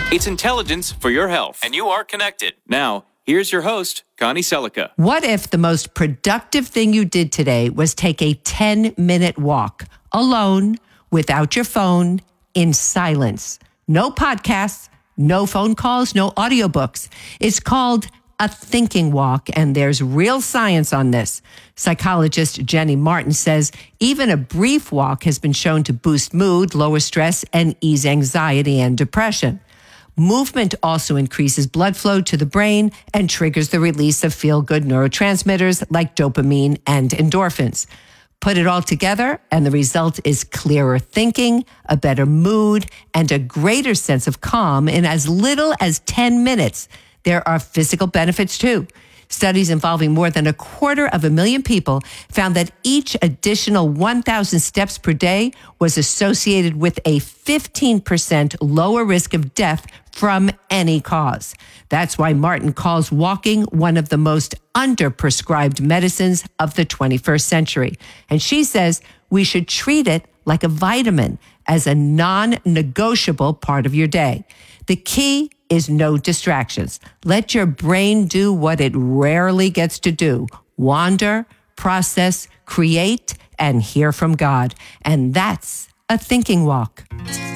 It's intelligence for your health, and you are connected. Now, here's your host, Connie Selica. What if the most productive thing you did today was take a 10-minute walk alone, without your phone, in silence? No podcasts, no phone calls, no audiobooks. It's called a thinking walk, and there's real science on this. Psychologist Jenny Martin says even a brief walk has been shown to boost mood, lower stress, and ease anxiety and depression. Movement also increases blood flow to the brain and triggers the release of feel-good neurotransmitters like dopamine and endorphins. Put it all together, and the result is clearer thinking, a better mood, and a greater sense of calm in as little as 10 minutes. There are physical benefits too. Studies involving more than 250,000 people found that each additional 1,000 steps per day was associated with a 15% lower risk of death from any cause. That's why Martin calls walking one of the most underprescribed medicines of the 21st century. And she says we should treat it like a vitamin, as a non-negotiable part of your day. The key is no distractions. Let your brain do what it rarely gets to do: wander, process, create, and hear from God. And that's a thinking walk.